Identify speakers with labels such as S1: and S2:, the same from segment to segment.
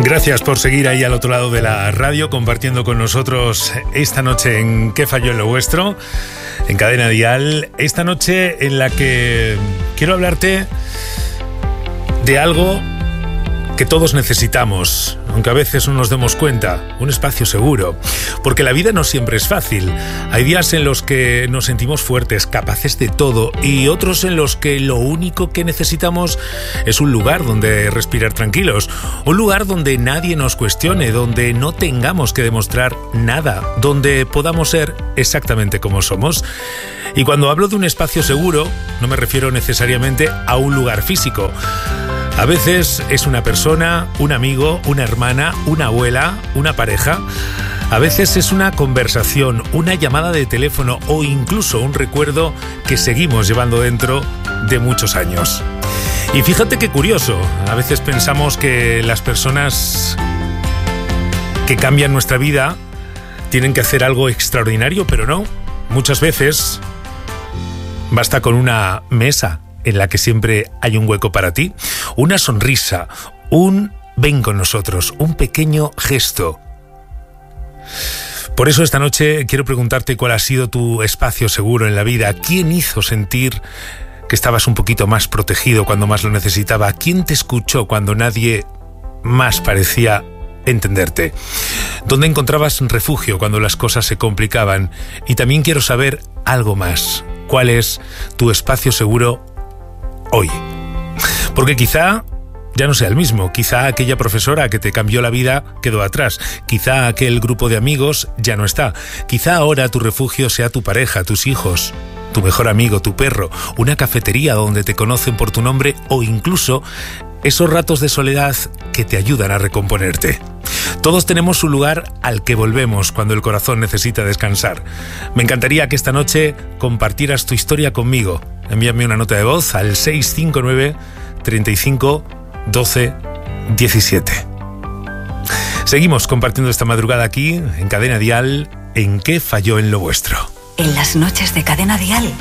S1: Gracias por seguir ahí al otro lado de la radio, compartiendo con nosotros esta noche en ¿Qué falló en lo vuestro? En Cadena Dial. Esta noche en la que quiero hablarte de algo que todos necesitamos, aunque a veces no nos demos cuenta, un espacio seguro. Porque la vida no siempre es fácil. Hay días en los que nos sentimos fuertes, capaces de todo, y otros en los que lo único que necesitamos es un lugar donde respirar tranquilos, un lugar donde nadie nos cuestione, donde no tengamos que demostrar nada, donde podamos ser exactamente como somos. Y cuando hablo de un espacio seguro, no me refiero necesariamente a un lugar físico. A veces es una persona, un amigo, una hermana, una abuela, una pareja. A veces es una conversación, una llamada de teléfono o incluso un recuerdo que seguimos llevando dentro de muchos años. Y fíjate qué curioso, a veces pensamos que las personas que cambian nuestra vida tienen que hacer algo extraordinario, pero no. Muchas veces basta con una mesa en la que siempre hay un hueco para ti, una sonrisa, un ven con nosotros, un pequeño gesto. Por eso esta noche quiero preguntarte cuál ha sido tu espacio seguro en la vida. ¿Quién hizo sentir que estabas un poquito más protegido cuando más lo necesitaba? ¿Quién te escuchó cuando nadie más parecía entenderte? ¿Dónde encontrabas refugio cuando las cosas se complicaban? Y también quiero saber algo más. ¿Cuál es tu espacio seguro hoy? Porque quizá ya no sea el mismo, quizá aquella profesora que te cambió la vida quedó atrás, quizá aquel grupo de amigos ya no está, quizá ahora tu refugio sea tu pareja, tus hijos, tu mejor amigo, tu perro, una cafetería donde te conocen por tu nombre o incluso esos ratos de soledad que te ayudan a recomponerte. Todos tenemos un lugar al que volvemos cuando el corazón necesita descansar. Me encantaría que esta noche compartieras tu historia conmigo. Envíame una nota de voz al 659 35 12 17. Seguimos compartiendo esta madrugada aquí en Cadena Dial, en ¿Qué falló en lo vuestro?
S2: En las noches de Cadena Dial.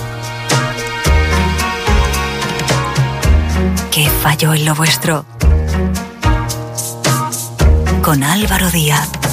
S2: ¿Qué falló en lo vuestro? Con Álvaro Díaz.